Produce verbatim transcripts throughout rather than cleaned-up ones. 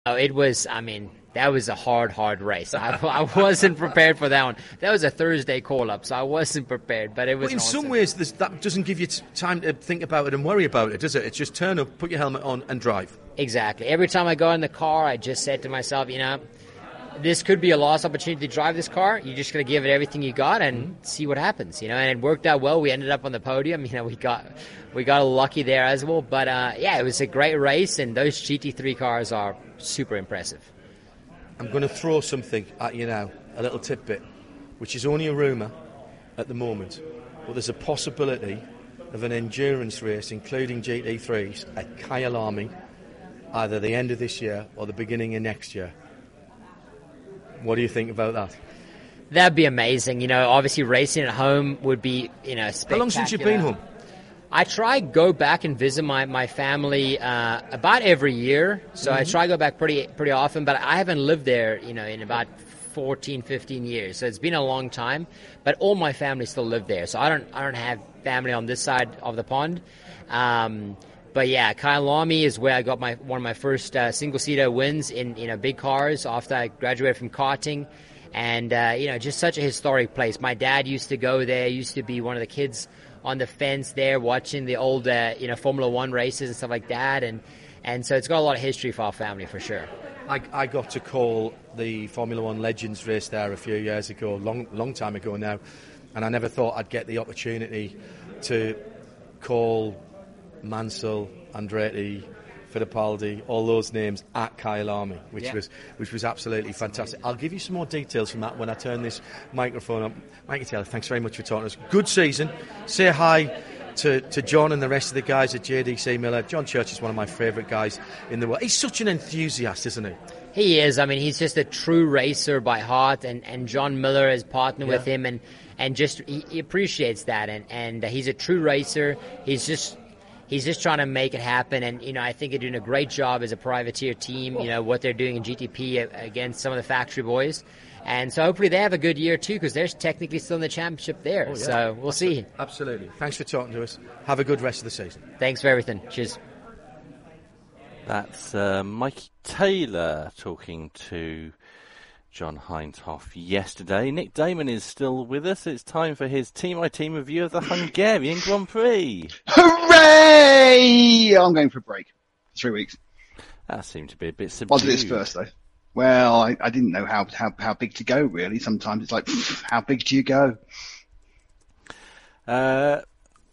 Oh, it was, I mean, that was a hard, hard race. I, I wasn't prepared for that one. That was a Thursday call-up, so I wasn't prepared, but it was But in awesome. some ways, this, that doesn't give you t- time to think about it and worry about it, does it? It's just turn up, put your helmet on, and drive. Exactly. Every time I go in the car, I just said to myself, you know, this could be a lost opportunity to drive this car. You just got to give it everything you got and mm-hmm. see what happens, you know. And it worked out well. We ended up on the podium. You know, we got we got lucky there as well. But uh, yeah, it was a great race, and those G T three cars are super impressive. I'm going to throw something at you now, a little tidbit, which is only a rumour at the moment, but there's a possibility of an endurance race, including G T threes, at Kyalami, either the end of this year or the beginning of next year. What do you think about that? That'd be amazing. You know, obviously racing at home would be, you know, spectacular. How long since you've been home? I try go back and visit my, my family uh, about every year. So mm-hmm. I try to go back pretty pretty often, but I haven't lived there, you know, in about fourteen, fifteen years. So it's been a long time, but all my family still live there. So I don't I don't have family on this side of the pond. Um, but yeah, Kyalami is where I got my one of my first uh, single-seater wins in, you know, big cars after I graduated from karting. And, uh, you know, just such a historic place. My dad used to go there, used to be one of the kids on the fence there watching the old, uh, you know, Formula One races and stuff like that. And, and so it's got a lot of history for our family, for sure. I, I got to call the Formula One Legends race there a few years ago, long long time ago now, and I never thought I'd get the opportunity to call Mansell, Andretti, Fittipaldi, all those names at Kyalami, which yeah. was which was absolutely fantastic. I'll give you some more details from that when I turn this microphone up. Mikey Taylor, thanks very much for talking to us. Good season. Say hi to, to John and the rest of the guys at J D C Miller. John Church is one of my favourite guys in the world. He's such an enthusiast, isn't he? He is. I mean, he's just a true racer by heart, and, and John Miller is partnered yeah. with him, and, and just he, he appreciates that, and, and he's a true racer. He's just... He's just trying to make it happen, and, you know, I think they're doing a great job as a privateer team, you know, what they're doing in G T P against some of the factory boys. And so hopefully they have a good year, too, because they're technically still in the championship there. Oh, yeah. So we'll Absolutely. see. Absolutely. Thanks for talking to us. Have a good rest of the season. Thanks for everything. Cheers. That's uh, Mikey Taylor talking to John Hindhaugh yesterday. Nick Damon is still with us. It's time for his team-by-team review of the Hungarian Grand Prix. Hooray! I'm going for a break. Three weeks. That seemed to be a bit subdued. I'll do this first, though. Well, I, I didn't know how, how how big to go, really. Sometimes it's like, how big do you go? Uh,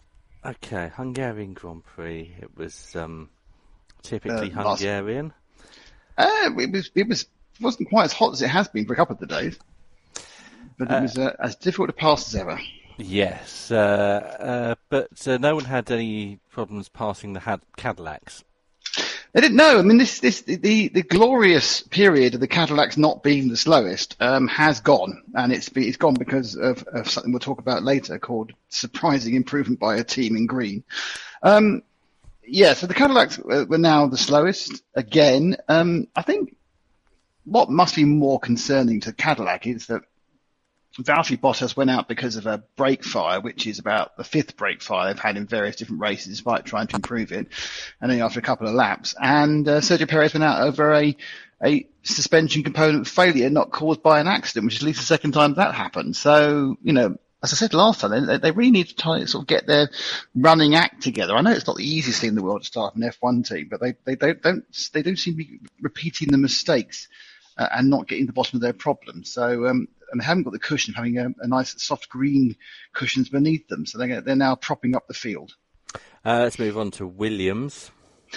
okay, Hungarian Grand Prix. It was um, typically uh, Hungarian. Uh, it was it was wasn't quite as hot as it has been for a couple of the days, but it uh, was uh, as difficult to pass as ever. Yes, uh, uh, but uh, no one had any problems passing the had- Cadillacs. They didn't know. I mean, this, this, the, the glorious period of the Cadillacs not being the slowest um, has gone, and it's it's gone because of, of something we'll talk about later called surprising improvement by a team in green. Um, yeah, so the Cadillacs were now the slowest again. Um, I think what must be more concerning to Cadillac is that Valtteri Bottas went out because of a brake fire, which is about the fifth brake fire they've had in various different races, despite trying to improve it, and then after a couple of laps. And uh, Sergio Perez went out over a, a suspension component failure not caused by an accident, which is at least the second time that happened. So, you know, as I said last time, they, they really need to try to sort of get their running act together. I know it's not the easiest thing in the world to start an F one team, but they, they don't, don't they don't seem to be repeating the mistakes uh, and not getting to the bottom of their problems. So, um, and they haven't got the cushion of having a, a nice soft green cushions beneath them. So they're, they're now propping up the field. Uh, let's move on to Williams.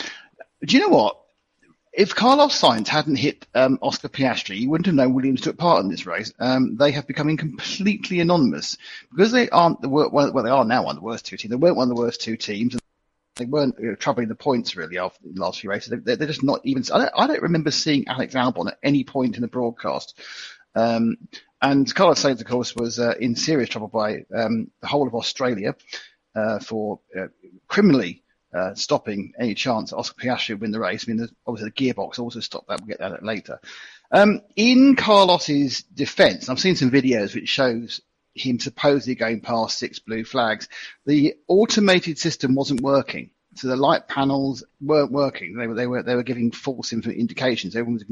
Do you know what? If Carlos Sainz hadn't hit um, Oscar Piastri, you wouldn't have known Williams took part in this race. Um, they have become completely anonymous because they aren't the wor- well, they are now one of the worst two teams. They weren't one of the worst two teams. And they weren't you know, troubling the points really after the last few races. They, they're just not even. I don't, I don't remember seeing Alex Albon at any point in the broadcast. Um, and Carlos Sainz, of course, was uh, in serious trouble by um, the whole of Australia uh, for uh, criminally uh, stopping any chance that Oscar Piastri would win the race. I mean, obviously the gearbox also stopped that. We'll get that later. Um, in Carlos's defence, I've seen some videos which shows him supposedly going past six blue flags. The automated system wasn't working. So the light panels weren't working. They were they were they were giving false indications. Everyone was